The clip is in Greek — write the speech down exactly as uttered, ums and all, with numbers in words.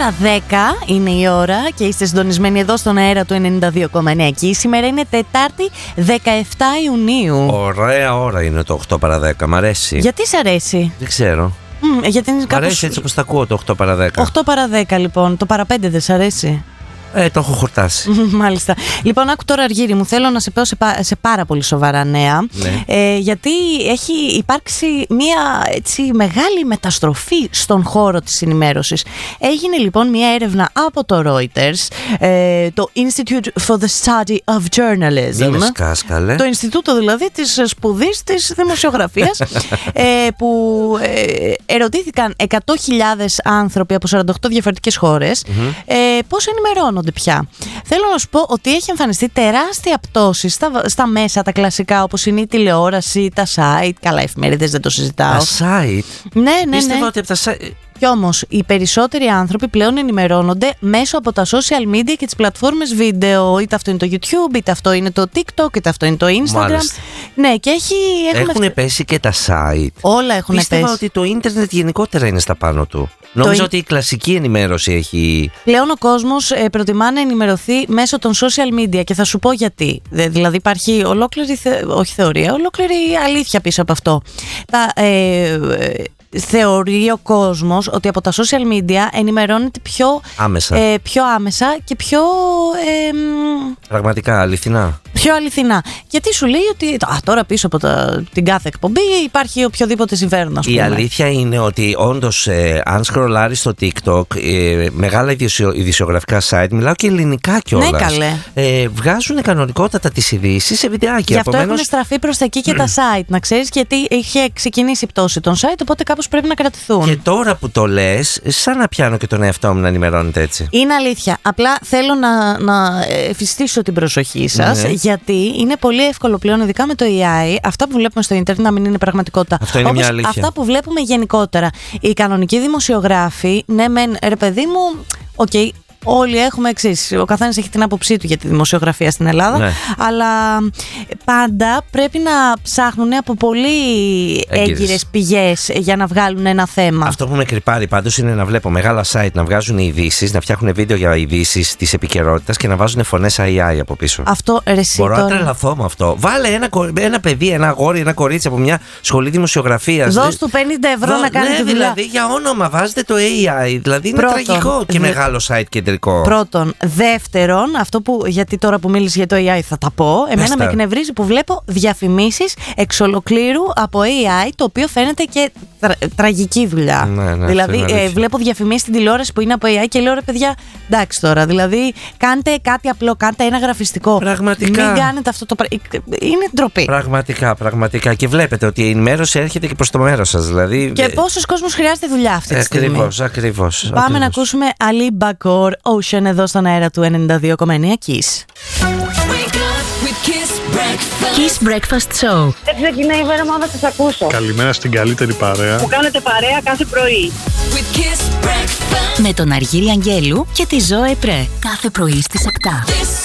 παρά δέκα είναι η ώρα και είστε συντονισμένοι εδώ στον αέρα του ενενήντα δύο κόμμα εννέα. Και σήμερα είναι Τετάρτη δεκαεφτά Ιουνίου. Ωραία ώρα είναι το οκτώ παρά δέκα, μ' αρέσει. Γιατί σ' αρέσει? Δεν ξέρω. Mm, γιατί είναι μ' κάπως... αρέσει έτσι όπως τα ακούω το οκτώ παρά δέκα. οκτώ παρά δέκα λοιπόν, το παρά πέντε δεν σ' αρέσει? Ε, το έχω χορτάσει. Μάλιστα. Λοιπόν, άκου τώρα, Αργύρι μου, θέλω να σε πω σε, σε πάρα πολύ σοβαρά νέα. Ναι. Ε, γιατί έχει υπάρξει μια έτσι μεγάλη μεταστροφή στον χώρο της ενημέρωσης. Έγινε λοιπόν μια έρευνα από το Reuters, ε, το Institute for the Study of Journalism. Δεν με σκάς, καλέ. Το Ινστιτούτο δηλαδή της σπουδής της δημοσιογραφίας, ε, που ε, ερωτήθηκαν εκατό χιλιάδες άνθρωποι από σαράντα οκτώ διαφορετικές χώρες mm-hmm. ε, πώς ενημερώνονται πια. Θέλω να σου πω ότι έχει εμφανιστεί τεράστια πτώση στα, στα μέσα τα κλασικά, όπως είναι η τηλεόραση, τα site. Καλά, εφημερίδες δεν το συζητάω. Τα site. Ναι, ναι, Πίστευα ναι. ότι από τα site. Κι όμως οι περισσότεροι άνθρωποι πλέον ενημερώνονται μέσω από τα social media και τις πλατφόρμες βίντεο. Είτε αυτό είναι το YouTube, είτε αυτό είναι το TikTok, είτε αυτό είναι το Instagram. Μάλιστα. Ναι, και έχει. Έχουν ευ... πέσει και τα site. Όλα έχουν Πίστευα πέσει. ότι το ίντερνετ γενικότερα είναι στα πάνω του. Νόμιζα το... ότι η κλασική ενημέρωση έχει. Πλέον ο κόσμος ε, προτιμά να ενημερωθεί μέσω των social media και θα σου πω γιατί. Δε, δηλαδή υπάρχει ολόκληρη, θε... όχι θεωρία, ολόκληρη αλήθεια πίσω από αυτό. Τα, ε, ε, θεωρεί ο κόσμος ότι από τα social media ενημερώνεται πιο άμεσα, ε, πιο άμεσα και πιο ε, πραγματικά αληθινά. Πιο αληθινά. Γιατί σου λέει ότι α, τώρα πίσω από τα, την κάθε εκπομπή υπάρχει οποιοδήποτε συμφέρον, ας πούμε. Η αλήθεια είναι ότι όντως ε, αν σκρολάρεις στο TikTok ε, μεγάλα ειδησιογραφικά site, μιλάω και ελληνικά κιόλας, ναι, καλέ. Ε, βγάζουν κανονικότατα τις ειδήσεις σε βιντεάκια. Γι' αυτό επομένως... έχουν στραφεί προς τα εκεί και τα site, να ξέρεις, γιατί είχε ξεκινήσει η πτώση των site, οπότε κάπως πρέπει να κρατηθούν. Και τώρα που το λες, σαν να πιάνω και τον εαυτό μου να ενημερώνεται έτσι. Είναι αλήθεια. Απλά θέλω να, να εφιστήσω την προσοχή σας, ναι. γιατί είναι πολύ εύκολο πλέον, ειδικά με το έι άι, αυτά που βλέπουμε στο ίντερνετ να μην είναι πραγματικότητα. Αυτό είναι όπως μια αλήθεια. Αυτά που βλέπουμε γενικότερα. Οι κανονικοί δημοσιογράφοι, ναι, μεν, ρε παιδί μου, οκ. Okay, όλοι έχουμε εξής. Ο καθένας έχει την άποψή του για τη δημοσιογραφία στην Ελλάδα. Ναι. Αλλά πάντα πρέπει να ψάχνουν από πολύ έγκυρες πηγές για να βγάλουν ένα θέμα. Αυτό που με κρυπάρει πάντως είναι να βλέπω μεγάλα site να βγάζουν ειδήσεις, να φτιάχνουν βίντεο για ειδήσεις της επικαιρότητας και να βάζουν φωνές έι άι από πίσω. Αυτό ρε συ, μπορώ τώρα... να τρελαθώ με αυτό. Βάλε ένα, ένα παιδί, ένα αγόρι, ένα κορίτσι από μια σχολή δημοσιογραφίας. Δώσ' του πενήντα ευρώ Δω, να κάνει ναι, τη δουλειά. Δηλαδή για όνομα βάζετε το έι άι. Δηλαδή είναι Πρώτον, τραγικό και δε... μεγάλο site κεντρικό. Πρώτον. Δεύτερον, αυτό που, γιατί τώρα που μίλησε για το έι άι θα τα πω, εμένα Έστα. με εκνευρίζει που βλέπω διαφημίσεις εξ ολοκλήρου από έι άι, το οποίο φαίνεται και τρα, τραγική δουλειά. Ναι, ναι, δηλαδή, ε, βλέπω διαφημίσεις στην τηλεόραση που είναι από έι άι και λέω, ρε παιδιά, εντάξει τώρα. Δηλαδή, κάντε κάτι απλό, κάντε ένα γραφιστικό. Πραγματικά. Μην κάνετε αυτό το πράγμα. Είναι ντροπή. Πραγματικά, πραγματικά. Και βλέπετε ότι η ενημέρωση έρχεται και προς το μέρος σας. Δηλαδή... Και πόσος κόσμος χρειάζεται δουλειά αυτή τη στιγμή. Ακριβώς, ακριβώς. Πάμε ακριβώς. να ακούσουμε Ali Bakor, Ocean, εδώ στον αέρα του ενενήντα δύο κόμμα εννέα Kiss. Kiss Breakfast Show. Δεν ξεκινάει η μέρα μου να σας ακούσω. Καλημέρα στην καλύτερη παρέα που κάνετε παρέα κάθε πρωί. Με τον Αργύρη Αγγέλου και τη Ζωέ Πρέ. Κάθε πρωί στις επτά.